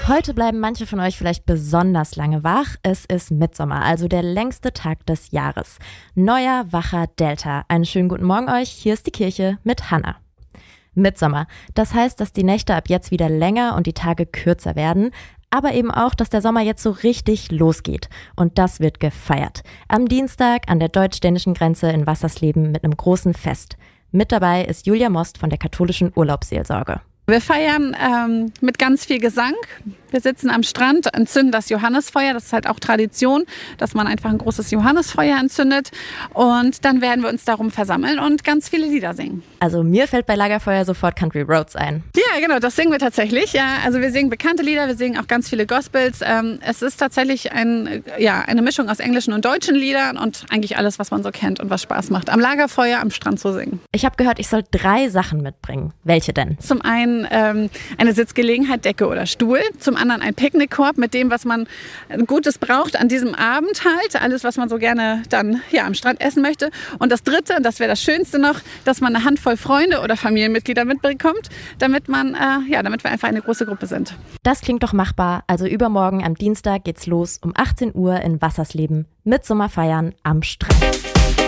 Heute bleiben manche von euch vielleicht besonders lange wach. Es ist Mittsommer, also der längste Tag des Jahres. Neuer, wacher Delta. Einen schönen guten Morgen euch. Hier ist die Kirche mit Hannah. Mittsommer. Das heißt, dass die Nächte ab jetzt wieder länger und die Tage kürzer werden. Aber eben auch, dass der Sommer jetzt so richtig losgeht. Und das wird gefeiert. Am Dienstag an der deutsch-dänischen Grenze in Wassersleben mit einem großen Fest. Mit dabei ist Julia Most von der katholischen Urlaubsseelsorge. Wir feiern mit ganz viel Gesang. Wir sitzen am Strand, entzünden das Johannesfeuer. Das ist halt auch Tradition, dass man einfach ein großes Johannesfeuer entzündet. Und dann werden wir uns darum versammeln und ganz viele Lieder singen. Also mir fällt bei Lagerfeuer sofort Country Roads ein. Ja, genau, das singen wir tatsächlich. Ja, also wir singen bekannte Lieder, wir singen auch ganz viele Gospels. Es ist tatsächlich eine Mischung aus englischen und deutschen Liedern und eigentlich alles, was man so kennt und was Spaß macht. Am Lagerfeuer, am Strand zu singen. Ich habe gehört, ich soll 3 Sachen mitbringen. Welche denn? Zum einen eine Sitzgelegenheit, Decke oder Stuhl. Zum anderen ein Picknickkorb mit dem, was man Gutes braucht an diesem Abend halt. Alles, was man so gerne dann am Strand essen möchte. Und das Dritte, das wäre das Schönste noch, dass man eine Handvoll Freunde oder Familienmitglieder mitbekommt, damit wir einfach eine große Gruppe sind. Das klingt doch machbar. Also übermorgen am Dienstag geht's los um 18 Uhr in Wassersleben. Mittsommer feiern am Strand.